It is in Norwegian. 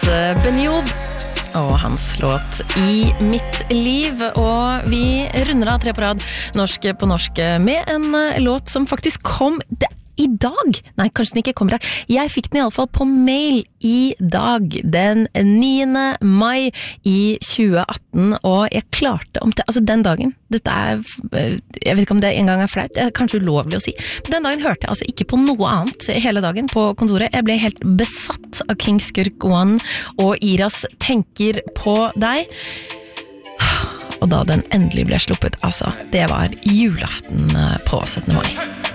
Benjob og hans låt I mitt liv, og vi runder av 3 på rad norsk på norsk med en låt som faktisk kom I dag. Nei, kanskje den ikke kommer I dag. Jeg fikk den I alle fall på mail I dag, den 9. mai I 2018, og jeg klarte altså den dagen, dette jeg vet ikke om det engang flaut, det kanskje ulovlig å si, men den dagen hørte jeg altså ikke på noe annet hele dagen på kontoret. Jeg ble helt besatt av King Skurk One og Iras Tenker på deg. Og da den endelig ble sluppet, altså, det var julaften på 17. mai.